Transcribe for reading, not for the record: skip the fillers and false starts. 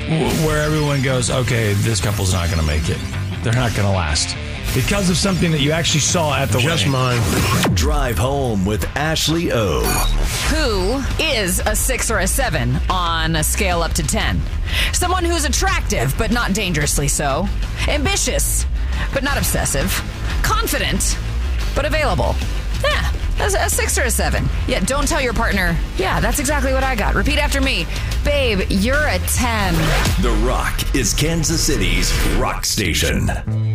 where everyone goes, okay, this couple's not going to make it. They're not going to last. Because of something that you actually saw at the Just wedding. mine. Drive Home with Ashley O. Who is a 6 or a 7 on a scale up to 10? Someone who's attractive, but not dangerously so. Ambitious, but not obsessive. Confident, but available. Yeah, a 6 or a 7. Yeah, don't tell your partner, yeah, that's exactly what I got. Repeat after me. Babe, you're a 10. The Rock is Kansas City's rock station.